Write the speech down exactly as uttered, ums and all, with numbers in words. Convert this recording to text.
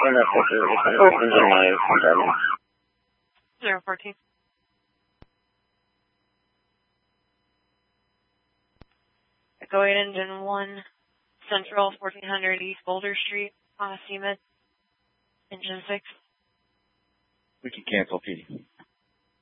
Zero fourteen. Echo eight engine one, Central fourteen hundred East Boulder Street, on a C M I D, engine six. We can cancel, P D.